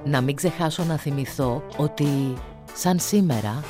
Να μην ξεχάσω να θυμηθώ ότι σαν σήμερα...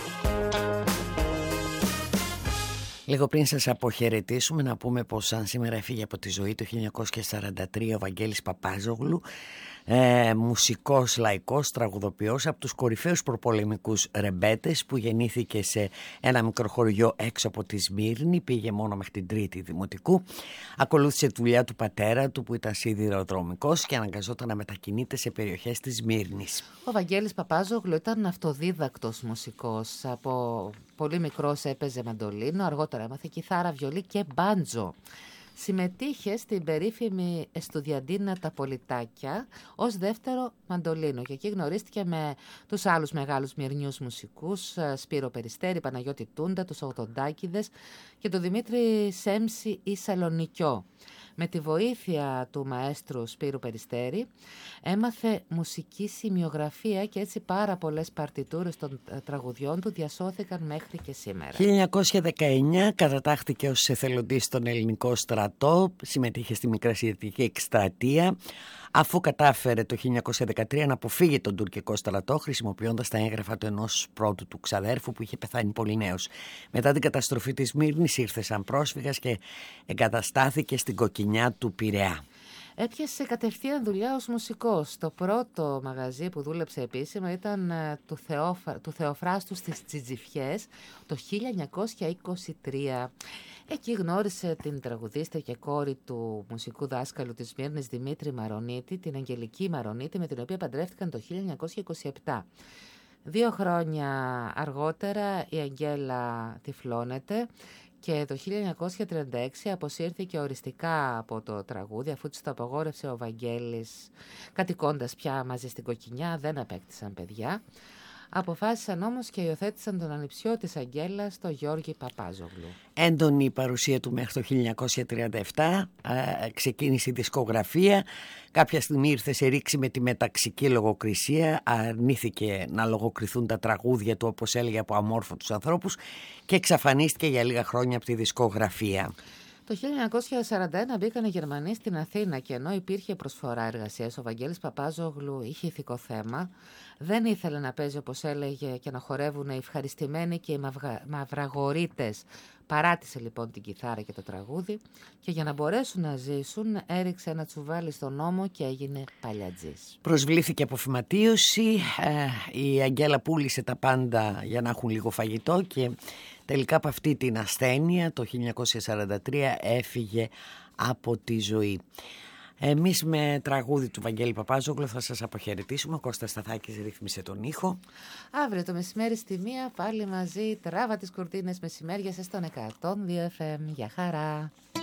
Λίγο πριν σας αποχαιρετήσουμε να πούμε πως σαν σήμερα έφυγε από τη ζωή το 1943 ο Βαγγέλης Παπάζογλου, μουσικός, λαϊκός, τραγουδοποιός, από τους κορυφαίους προπολεμικούς ρεμπέτες, που γεννήθηκε σε ένα μικρό χωριό έξω από τη Σμύρνη, πήγε μόνο μέχρι την τρίτη δημοτικού, ακολούθησε τη δουλειά του πατέρα του που ήταν σιδηροδρομικός και αναγκαζόταν να μετακινείται σε περιοχές της Σμύρνης. Ο Βαγγέλης Παπάζογλου ήταν αυτοδίδακτος μουσικός. Από πολύ μικρός έπαιζε μαντολίνο, αργότερα έμαθε κιθάρα, βιολί και μπάντζο. Συμμετείχε στην περίφημη Εστουδιαντίνα τα Πολιτάκια ως δεύτερο μαντολίνο και εκεί γνωρίστηκε με τους άλλους μεγάλους μυρνιούς μουσικούς, Σπύρο Περιστέρη, Παναγιώτη Τούντα, τους Ογδοντάκηδες και τον Δημήτρη Σέμψη ή Σαλονικιό. Με τη βοήθεια του μαέστρου Σπύρου Περιστέρη έμαθε μουσική σημειογραφία και έτσι πάρα πολλές παρτιτούρες των τραγουδιών του διασώθηκαν μέχρι και σήμερα. 1919 κατατάχθηκε ως εθελοντής στον ελληνικό στρατό, συμμετείχε στη Μικρασιατική εκστρατεία, αφού κατάφερε το 1913 να αποφύγει τον τουρκικό στρατό χρησιμοποιώντας τα έγγραφα του ενός πρώτου του ξαδέρφου που είχε πεθάνει πολύ νέος. Μετά την καταστροφή της Σμύρνης ήρθε σαν πρόσφυγας και εγκαταστάθηκε στην κοκκινιά του Πειραιά. Έπιασε κατευθείαν δουλειά ως μουσικός. Το πρώτο μαγαζί που δούλεψε επίσημα ήταν του Θεοφράστου στις Τσιτζιφιές το 1923. Εκεί γνώρισε την τραγουδίστρια και κόρη του μουσικού δάσκαλου της Σμύρνης Δημήτρη Μαρονίτη, την Αγγελική Μαρονίτη, με την οποία παντρεύτηκαν το 1927. 2 χρόνια αργότερα η Αγγέλα τυφλώνεται και το 1936 αποσύρθηκε οριστικά από το τραγούδι, αφού της το απαγόρευσε ο Βαγγέλης, κατοικώντας πια μαζί στην κοκκινιά, δεν απέκτησαν παιδιά. Αποφάσισαν όμως και υιοθέτησαν τον ανιψιό της Αγγέλας, τον Γιώργη Παπάζογλου. Έντονη η παρουσία του μέχρι το 1937, ξεκίνησε η δισκογραφία. Κάποια στιγμή ήρθε σε ρήξη με τη μεταξική λογοκρισία, αρνήθηκε να λογοκριθούν τα τραγούδια του, όπως έλεγε, από αμόρφωτους ανθρώπους και εξαφανίστηκε για λίγα χρόνια από τη δισκογραφία. Το 1941 μπήκαν οι Γερμανοί στην Αθήνα και ενώ υπήρχε προσφορά εργασίας, ο Βαγγέλης Παπάζογλου είχε ηθικό θέμα. Δεν ήθελε να παίζει, όπως έλεγε, και να χορεύουν οι ευχαριστημένοι και οι μαυραγορείτες. Παράτησε λοιπόν την κιθάρα και το τραγούδι και για να μπορέσουν να ζήσουν έριξε ένα τσουβάλι στον ώμο και έγινε παλιατζής. Προσβλήθηκε από φυματίωση, η Αγγέλα πούλησε τα πάντα για να έχουν λίγο φαγητό και τελικά από αυτή την ασθένεια το 1943 έφυγε από τη ζωή. Εμείς με τραγούδι του Βαγγέλη Παπάζογλου θα σας αποχαιρετήσουμε. Ο Κώστας Σταθάκης ρύθμισε τον ήχο. Αύριο το μεσημέρι στη 1 πάλι μαζί, τράβα τις κουρτίνες μεσημέρια στον 102 FM. Γεια χαρά!